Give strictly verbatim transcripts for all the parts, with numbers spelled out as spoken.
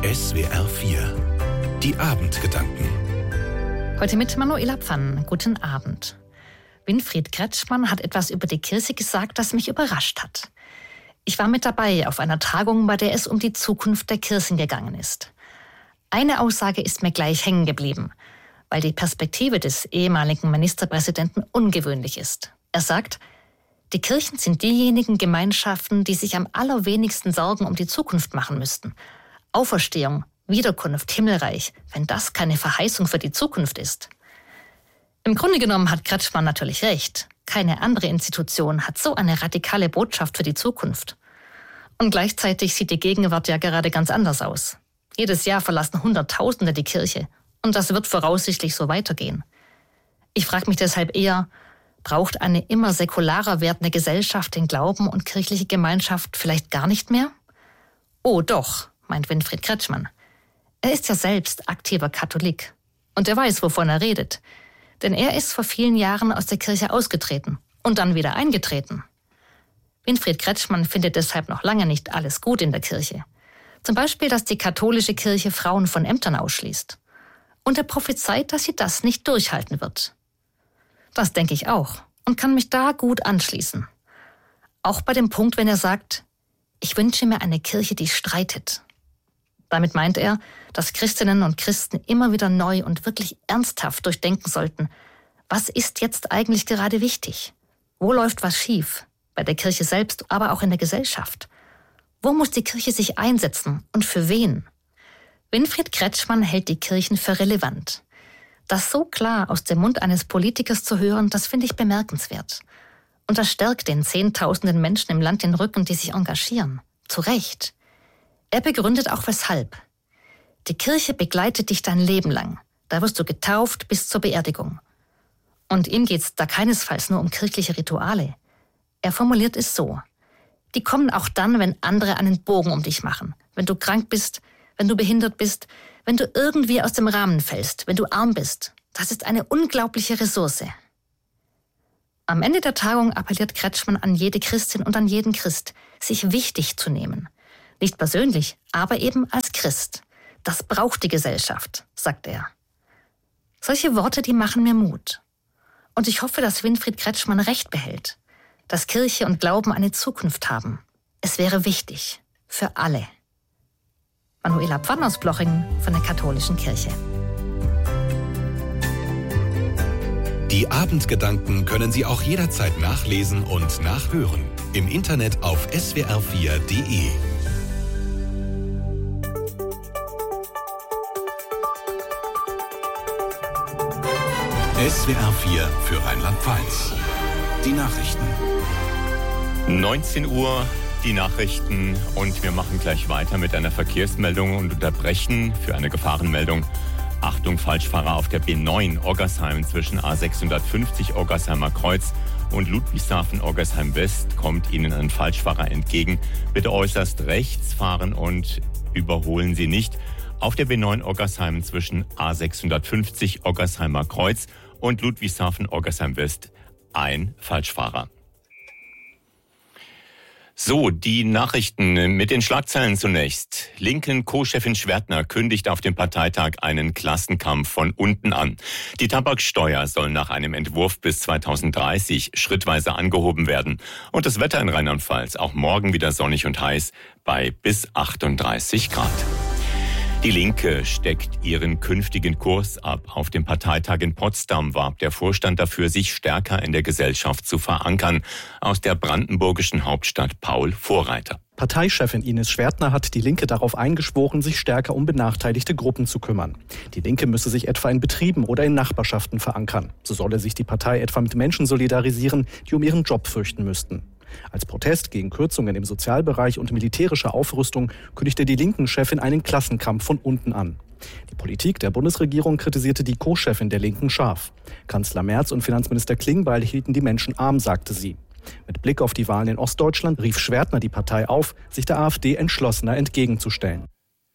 S W R vier. Die Abendgedanken. Heute mit Manuela Pfann. Guten Abend. Winfried Kretschmann hat etwas über die Kirche gesagt, das mich überrascht hat. Ich war mit dabei auf einer Tagung, bei der es um die Zukunft der Kirchen gegangen ist. Eine Aussage ist mir gleich hängen geblieben, weil die Perspektive des ehemaligen Ministerpräsidenten ungewöhnlich ist. Er sagt, die Kirchen sind diejenigen Gemeinschaften, die sich am allerwenigsten Sorgen um die Zukunft machen müssten. Auferstehung, Wiederkunft, Himmelreich, wenn das keine Verheißung für die Zukunft ist. Im Grunde genommen hat Kretschmann natürlich recht. Keine andere Institution hat so eine radikale Botschaft für die Zukunft. Und gleichzeitig sieht die Gegenwart ja gerade ganz anders aus. Jedes Jahr verlassen Hunderttausende die Kirche. Und das wird voraussichtlich so weitergehen. Ich frage mich deshalb eher, braucht eine immer säkularer werdende Gesellschaft den Glauben und kirchliche Gemeinschaft vielleicht gar nicht mehr? Oh doch, meint Winfried Kretschmann. Er ist ja selbst aktiver Katholik. Und er weiß, wovon er redet. Denn er ist vor vielen Jahren aus der Kirche ausgetreten und dann wieder eingetreten. Winfried Kretschmann findet deshalb noch lange nicht alles gut in der Kirche. Zum Beispiel, dass die katholische Kirche Frauen von Ämtern ausschließt. Und er prophezeit, dass sie das nicht durchhalten wird. Das denke ich auch und kann mich da gut anschließen. Auch bei dem Punkt, wenn er sagt, ich wünsche mir eine Kirche, die streitet. Damit meint er, dass Christinnen und Christen immer wieder neu und wirklich ernsthaft durchdenken sollten, was ist jetzt eigentlich gerade wichtig? Wo läuft was schief? Bei der Kirche selbst, aber auch in der Gesellschaft. Wo muss die Kirche sich einsetzen und für wen? Winfried Kretschmann hält die Kirchen für relevant. Das so klar aus dem Mund eines Politikers zu hören, das finde ich bemerkenswert. Und das stärkt den Zehntausenden Menschen im Land den Rücken, die sich engagieren. Zu Recht. Er begründet auch weshalb. Die Kirche begleitet dich dein Leben lang. Da wirst du getauft bis zur Beerdigung. Und ihm geht's da keinesfalls nur um kirchliche Rituale. Er formuliert es so. Die kommen auch dann, wenn andere einen Bogen um dich machen. Wenn du krank bist, wenn du behindert bist, wenn du irgendwie aus dem Rahmen fällst, wenn du arm bist. Das ist eine unglaubliche Ressource. Am Ende der Tagung appelliert Kretschmann an jede Christin und an jeden Christ, sich wichtig zu nehmen. Nicht persönlich, aber eben als Christ. Das braucht die Gesellschaft, sagt er. Solche Worte, die machen mir Mut. Und ich hoffe, dass Winfried Kretschmann recht behält. Dass Kirche und Glauben eine Zukunft haben. Es wäre wichtig. Für alle. Manuela Pfann aus Blochingen von der Katholischen Kirche. Die Abendgedanken können Sie auch jederzeit nachlesen und nachhören. Im Internet auf S W R vier Punkt de. S W R vier für Rheinland-Pfalz. Die Nachrichten. neunzehn Uhr, die Nachrichten, und wir machen gleich weiter mit einer Verkehrsmeldung und unterbrechen für eine Gefahrenmeldung. Achtung, Falschfahrer auf der B neun Oggersheim zwischen A sechshundertfünfzig Oggersheimer Kreuz und Ludwigshafen Oggersheim West kommt Ihnen ein Falschfahrer entgegen. Bitte äußerst rechts fahren und überholen Sie nicht. Auf der B neun Oggersheim zwischen A sechshundertfünfzig Oggersheimer Kreuz und Ludwigshafen Oggersheim West ein Falschfahrer. So, die Nachrichten mit den Schlagzeilen zunächst. Linken Co-Chefin Schwertner kündigt auf dem Parteitag einen Klassenkampf von unten an. Die Tabaksteuer soll nach einem Entwurf bis zweitausenddreißig schrittweise angehoben werden. Und das Wetter in Rheinland-Pfalz auch morgen wieder sonnig und heiß bei bis achtunddreißig Grad. Die Linke steckt ihren künftigen Kurs ab. Auf dem Parteitag in Potsdam warb der Vorstand dafür, sich stärker in der Gesellschaft zu verankern. Aus der brandenburgischen Hauptstadt Paul Vorreiter. Parteichefin Ines Schwertner hat die Linke darauf eingeschworen, sich stärker um benachteiligte Gruppen zu kümmern. Die Linke müsse sich etwa in Betrieben oder in Nachbarschaften verankern. So solle sich die Partei etwa mit Menschen solidarisieren, die um ihren Job fürchten müssten. Als Protest gegen Kürzungen im Sozialbereich und militärische Aufrüstung kündigte die Linken-Chefin einen Klassenkampf von unten an. Die Politik der Bundesregierung kritisierte die Co-Chefin der Linken scharf. Kanzler Merz und Finanzminister Klingbeil hielten die Menschen arm, sagte sie. Mit Blick auf die Wahlen in Ostdeutschland rief Schwertner die Partei auf, sich der AfD entschlossener entgegenzustellen.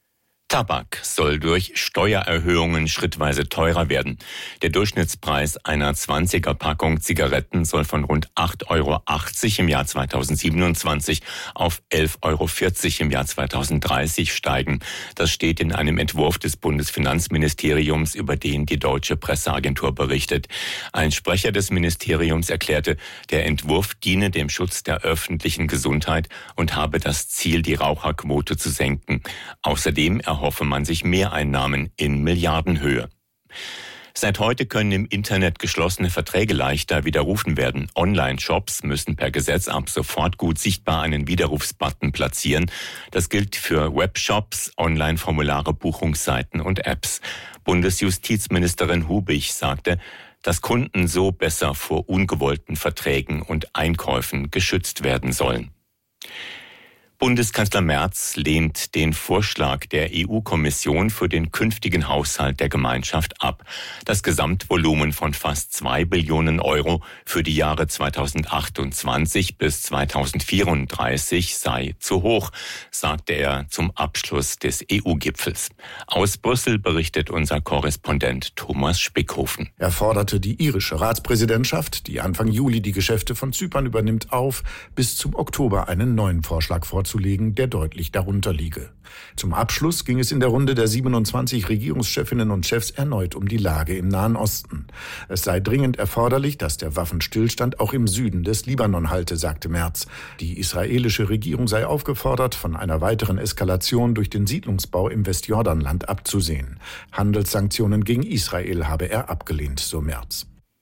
Tabak soll durch Steuererhöhungen schrittweise teurer werden. Der Durchschnittspreis einer zwanziger-Packung Zigaretten soll von rund acht Euro achtzig im Jahr zweitausendsiebenundzwanzig auf elf Euro vierzig im Jahr zweitausenddreißig steigen. Das steht in einem Entwurf des Bundesfinanzministeriums, über den die Deutsche Presseagentur berichtet. Ein Sprecher des Ministeriums erklärte, der Entwurf diene dem Schutz der öffentlichen Gesundheit und habe das Ziel, die Raucherquote zu senken. Außerdem erhoffe man sich Mehreinnahmen in Milliardenhöhe. Seit heute können im Internet geschlossene Verträge leichter widerrufen werden. Online-Shops müssen per Gesetz ab sofort gut sichtbar einen Widerrufsbutton platzieren. Das gilt für Webshops, Online-Formulare, Buchungsseiten und Apps. Bundesjustizministerin Hubich sagte, dass Kunden so besser vor ungewollten Verträgen und Einkäufen geschützt werden sollen. Bundeskanzler Merz lehnt den Vorschlag der E U-Kommission für den künftigen Haushalt der Gemeinschaft ab. Das Gesamtvolumen von fast zwei Billionen Euro für die Jahre zweitausendachtundzwanzig bis zweitausendvierunddreißig sei zu hoch, sagte er zum Abschluss des E U-Gipfels. Aus Brüssel berichtet unser Korrespondent Thomas Spickhofen. Er forderte die irische Ratspräsidentschaft, die Anfang Juli die Geschäfte von Zypern übernimmt, auf, bis zum Oktober einen neuen Vorschlag vorzulegen, der deutlich darunter liege. Zum Abschluss ging es in der Runde der siebenundzwanzig Regierungschefinnen und Chefs erneut um die Lage im Nahen Osten. Es sei dringend erforderlich, dass der Waffenstillstand auch im Süden des Libanon halte, sagte Merz. Die israelische Regierung sei aufgefordert, von einer weiteren Eskalation durch den Siedlungsbau im Westjordanland abzusehen. Handelssanktionen gegen Israel habe er abgelehnt, so Merz.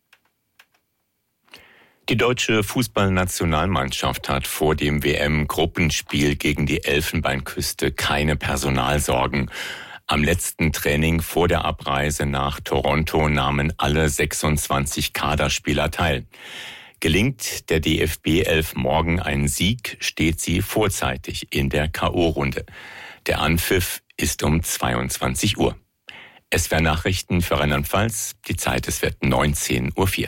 Die deutsche Fußballnationalmannschaft hat vor dem W M-Gruppenspiel gegen die Elfenbeinküste keine Personalsorgen. Am letzten Training vor der Abreise nach Toronto nahmen alle sechsundzwanzig Kaderspieler teil. Gelingt der D F B elf morgen ein Sieg, steht sie vorzeitig in der K O-Runde. Der Anpfiff ist um zweiundzwanzig Uhr. S W R-Nachrichten für Rheinland-Pfalz, die Zeit, es wird neunzehn Uhr vier.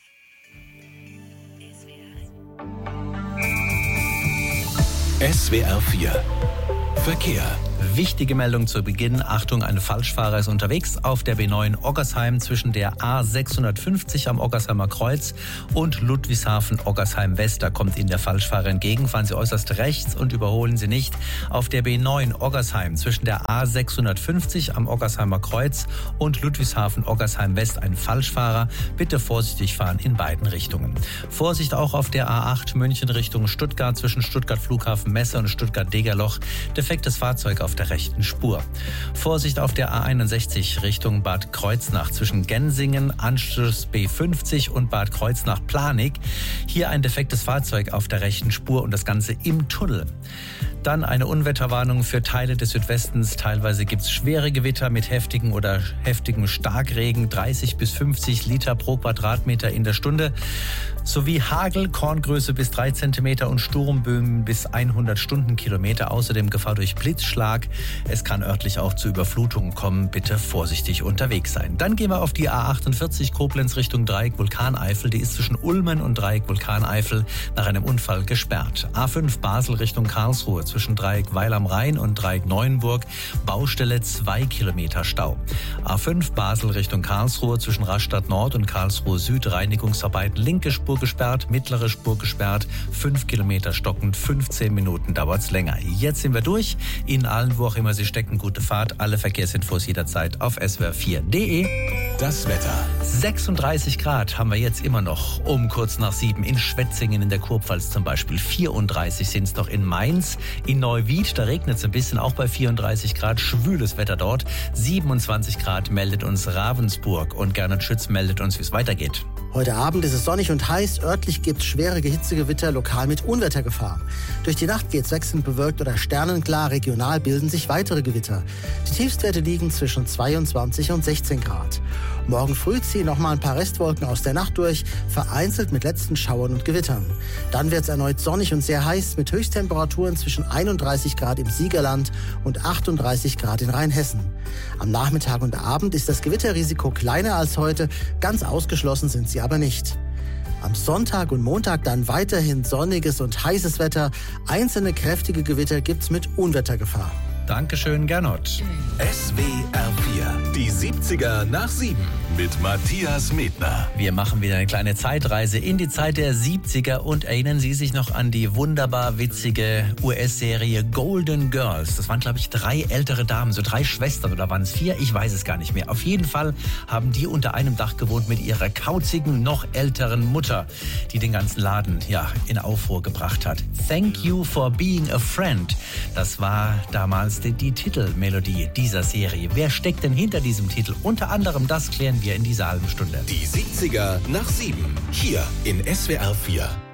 S W R vier Verkehr. Wichtige Meldung zu Beginn. Achtung, ein Falschfahrer ist unterwegs auf der B neun Oggersheim zwischen der A sechshundertfünfzig am Oggersheimer Kreuz und Ludwigshafen-Oggersheim West. Da kommt Ihnen der Falschfahrer entgegen. Fahren Sie äußerst rechts und überholen Sie nicht. Auf der B neun Oggersheim zwischen der A sechshundertfünfzig am Oggersheimer Kreuz und Ludwigshafen-Oggersheim West ein Falschfahrer. Bitte vorsichtig fahren in beiden Richtungen. Vorsicht auch auf der A acht München Richtung Stuttgart zwischen Stuttgart Flughafen Messe und Stuttgart Degerloch. Defektes Fahrzeug auf der rechten Spur. Vorsicht auf der A einundsechzig Richtung Bad Kreuznach zwischen Gensingen, Anschluss B fünfzig und Bad Kreuznach-Planig. Hier ein defektes Fahrzeug auf der rechten Spur und das Ganze im Tunnel. Dann eine Unwetterwarnung für Teile des Südwestens. Teilweise gibt es schwere Gewitter mit heftigen oder heftigem Starkregen, dreißig bis fünfzig Liter pro Quadratmeter in der Stunde, sowie Hagel, Korngröße bis drei Zentimeter und Sturmböen bis hundert Stundenkilometer. Außerdem Gefahr durch Blitzschlag. Es kann örtlich auch zu Überflutungen kommen. Bitte vorsichtig unterwegs sein. Dann gehen wir auf die A achtundvierzig Koblenz Richtung Dreieck Vulkaneifel. Die ist zwischen Ulmen und Dreieck Vulkaneifel nach einem Unfall gesperrt. A fünf Basel Richtung Karlsruhe zwischen Dreieck Weil am Rhein und Dreieck Neuenburg. Baustelle zwei Kilometer Stau. A fünf Basel Richtung Karlsruhe zwischen Rastatt Nord und Karlsruhe Süd. Reinigungsarbeiten linke Spur gesperrt, mittlere Spur gesperrt. fünf Kilometer stockend, fünfzehn Minuten dauert's länger. Jetzt sind wir durch. Ihnen allen, wo auch immer Sie stecken, gute Fahrt. Alle Verkehrsinfos jederzeit auf S W R vier punkt de. Das Wetter. sechsunddreißig Grad haben wir jetzt immer noch um kurz nach sieben in Schwetzingen in der Kurpfalz zum Beispiel. vierunddreißig sind es noch in Mainz. In Neuwied, da regnet es ein bisschen, auch bei vierunddreißig Grad. Schwüles Wetter dort. siebenundzwanzig Grad meldet uns Ravensburg und Gernot Schütz meldet uns, wie es weitergeht. Heute Abend ist es sonnig und heiß. Örtlich gibt es schwere Hitzegewitter, lokal mit Unwettergefahr. Durch die Nacht geht es wechselnd bewölkt oder sternenklar. Regional bilden sich weitere Gewitter. Die Tiefstwerte liegen zwischen zweiundzwanzig und sechzehn Grad. Morgen früh ziehen noch mal ein paar Restwolken aus der Nacht durch, vereinzelt mit letzten Schauern und Gewittern. Dann wird es erneut sonnig und sehr heiß mit Höchsttemperaturen zwischen einunddreißig Grad im Siegerland und achtunddreißig Grad in Rheinhessen. Am Nachmittag und Abend ist das Gewitterrisiko kleiner als heute, ganz ausgeschlossen sind sie aber nicht. Am Sonntag und Montag dann weiterhin sonniges und heißes Wetter. Einzelne kräftige Gewitter gibt's mit Unwettergefahr. Dankeschön, Gernot. S W R vier, die siebziger nach sieben mit Matthias Medner. Wir machen wieder eine kleine Zeitreise in die Zeit der siebziger und erinnern Sie sich noch an die wunderbar witzige U S-Serie Golden Girls. Das waren, glaube ich, drei ältere Damen, so drei Schwestern oder waren es vier? Ich weiß es gar nicht mehr. Auf jeden Fall haben die unter einem Dach gewohnt mit ihrer kauzigen, noch älteren Mutter, die den ganzen Laden ja in Aufruhr gebracht hat. Thank you for being a friend. Das war damals die, die Titelmelodie dieser Serie. Wer steckt denn hinter diesem Titel? Unter anderem das klären wir in dieser halben Stunde. Die siebziger nach sieben, hier in S W R vier.